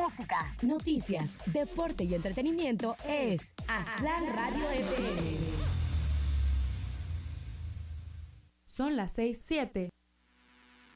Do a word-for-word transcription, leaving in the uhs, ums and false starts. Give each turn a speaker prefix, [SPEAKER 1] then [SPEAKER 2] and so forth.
[SPEAKER 1] música, noticias, deporte y entretenimiento es Aztlán Radio F M.
[SPEAKER 2] Son las seis siete.